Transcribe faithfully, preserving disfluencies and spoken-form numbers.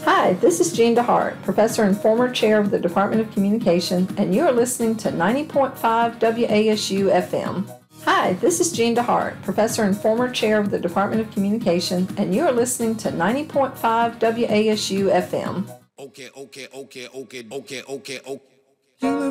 Hi, this is Jean DeHart, professor and former chair of the Department of Communication, and you are listening to ninety point five W A S U F M. Hi, this is Jean DeHart, professor and former chair of the Department of Communication, and you are listening to ninety point five W A S U F M. Okay, okay, okay, okay, okay, okay, okay.